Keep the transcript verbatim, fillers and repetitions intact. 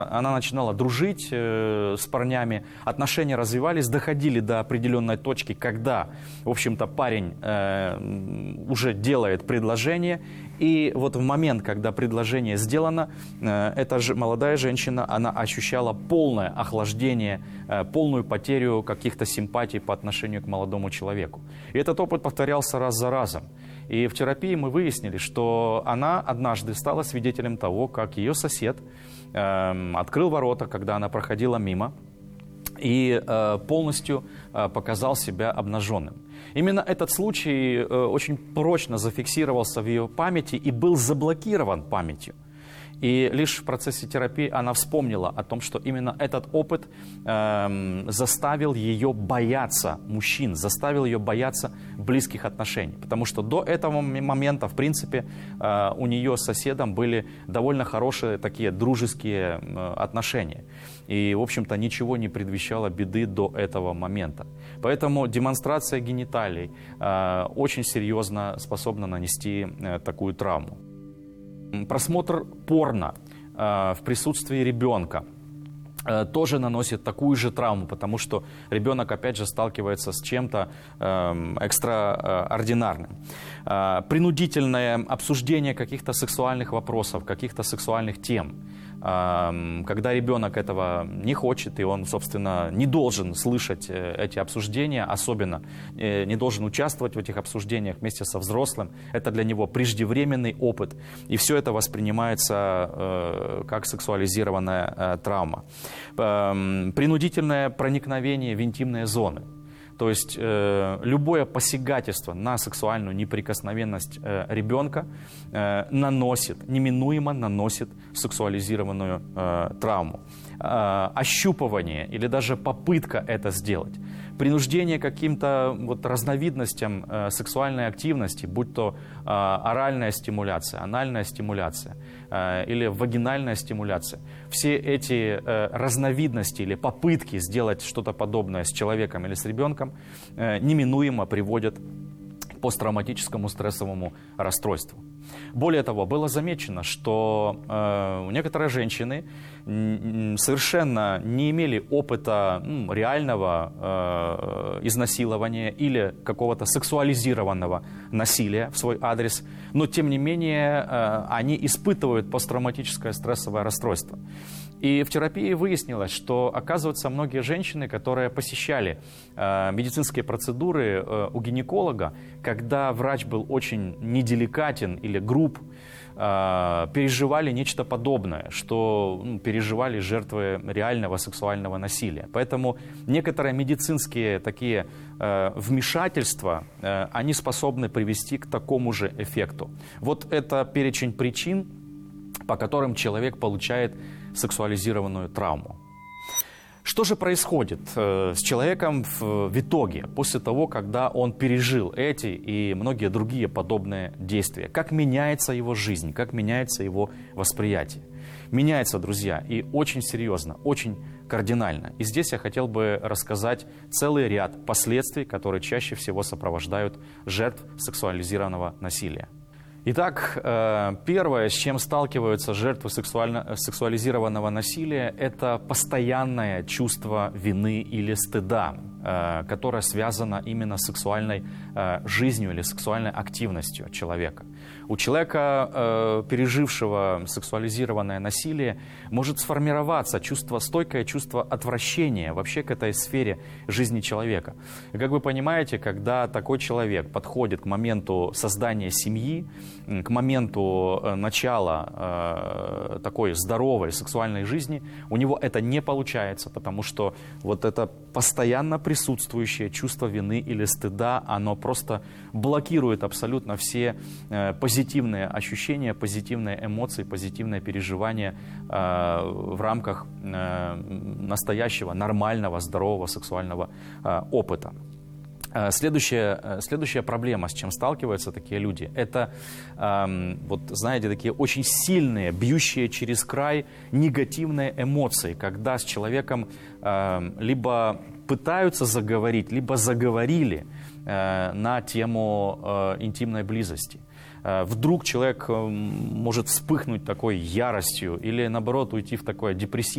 Она начинала дружить э, с парнями, отношения развивались, доходили до определенной точки, когда, в общем-то, парень э, уже делает предложение. И вот в момент, когда предложение сделано, э, эта же молодая женщина, она ощущала полное охлаждение, э, полную потерю каких-то симпатий по отношению к молодому человеку. И этот опыт повторялся раз за разом. И в терапии мы выяснили, что она однажды стала свидетелем того, как ее сосед э, открыл ворота, когда она проходила мимо, и э, полностью э, показал себя обнаженным. Именно этот случай э, очень прочно зафиксировался в ее памяти и был заблокирован памятью. И лишь в процессе терапии она вспомнила о том, что именно этот опыт э, заставил ее бояться мужчин, заставил ее бояться близких отношений. Потому что до этого момента, в принципе, э, у нее с соседом были довольно хорошие такие дружеские э, отношения. И, в общем-то, ничего не предвещало беды до этого момента. Поэтому демонстрация гениталий э, очень серьезно способна нанести э, такую травму. Просмотр порно э, в присутствии ребенка э, тоже наносит такую же травму, потому что ребенок, опять же, сталкивается с чем-то э, экстраординарным. Э, принудительное обсуждение каких-то сексуальных вопросов, каких-то сексуальных тем. Э, когда ребенок этого не хочет, и он, собственно, не должен слышать эти обсуждения, особенно э, не должен участвовать в этих обсуждениях вместе со взрослым, это для него преждевременный опыт. И все это воспринимается э, как сексуализированная э, травма. Э, принудительное проникновение в интимные зоны. То есть э, любое посягательство на сексуальную неприкосновенность э, ребенка э, наносит, неминуемо наносит сексуализированную э, травму. Э, ощупывание или даже попытка это сделать, принуждение к каким-то вот разновидностям э, сексуальной активности, будь то э, оральная стимуляция, анальная стимуляция э, или вагинальная стимуляция, все эти э, разновидности или попытки сделать что-то подобное с человеком или с ребенком э, неминуемо приводят к посттравматическому стрессовому расстройству. Более того, было замечено, что э, некоторые женщины совершенно не имели опыта ну, реального э, изнасилования или какого-то сексуализированного насилия в свой адрес, но тем не менее э, они испытывают посттравматическое стрессовое расстройство. И в терапии выяснилось, что, оказывается, многие женщины, которые посещали э, медицинские процедуры э, у гинеколога, когда врач был очень неделикатен или груб, э, переживали нечто подобное, что ну, переживали жертвы реального сексуального насилия. Поэтому некоторые медицинские такие э, вмешательства, э, они способны привести к такому же эффекту. Вот это перечень причин, по которым человек получает сексуализированную травму. Что же происходит э, с человеком в, в итоге, после того, когда он пережил эти и многие другие подобные действия? Как меняется его жизнь, как меняется его восприятие? Меняется, друзья, и очень серьезно, очень кардинально. И здесь я хотел бы рассказать целый ряд последствий, которые чаще всего сопровождают жертв сексуализированного насилия. Итак, первое, с чем сталкиваются жертвы сексуально, сексуализированного насилия, это постоянное чувство вины или стыда, которое связано именно с сексуальной жизнью или сексуальной активностью человека. У человека, пережившего сексуализированное насилие, может сформироваться чувство, стойкое чувство отвращения вообще к этой сфере жизни человека. И как вы понимаете, когда такой человек подходит к моменту создания семьи, к моменту начала такой здоровой сексуальной жизни, у него это не получается, потому что вот это постоянно присутствующее чувство вины или стыда, оно просто блокирует абсолютно все позитивные ощущения, позитивные эмоции, позитивные переживания в рамках настоящего, нормального, здорового сексуального опыта. Следующая, следующая проблема, с чем сталкиваются такие люди, это, э, вот, знаете, такие очень сильные, бьющие через край негативные эмоции, когда с человеком э, либо пытаются заговорить, либо заговорили э, на тему э, интимной близости. Вдруг человек может вспыхнуть такой яростью или, наоборот, уйти в такое депрессивное